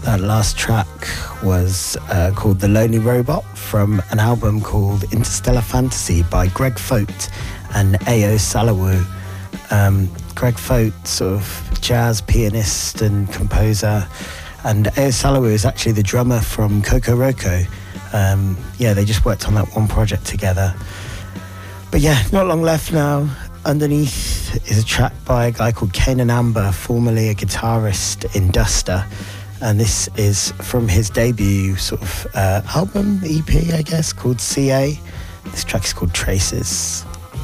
That last track was called The Lonely Robot from an album called Interstellar Fantasy by Greg Fote and Ayo Salawu. Greg Fote, sort of jazz pianist and composer, and Ayo Salawu is actually the drummer from Coco Roco. They just worked on that one project together. But yeah, not long left now. Underneath is a track by a guy called Kanan Amber, formerly a guitarist in Duster. And this is from his debut sort of album, EP, I guess, called CA. This track is called Traces.